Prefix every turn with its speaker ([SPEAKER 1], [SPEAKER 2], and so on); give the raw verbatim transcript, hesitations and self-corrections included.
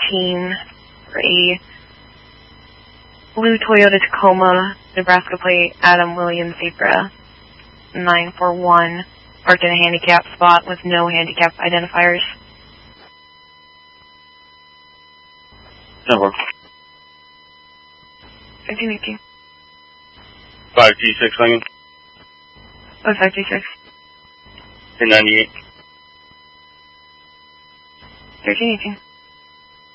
[SPEAKER 1] eighteen for a blue Toyota Tacoma, Nebraska plate, Adam Williams Zebra, nine four one, parked in a handicap spot with no handicap identifiers.
[SPEAKER 2] Number.
[SPEAKER 1] fifteen eighteen.
[SPEAKER 2] five G six Lincoln.
[SPEAKER 1] Oh, five G six.
[SPEAKER 2] ten ninety-eight.
[SPEAKER 1] thirteen eighteen.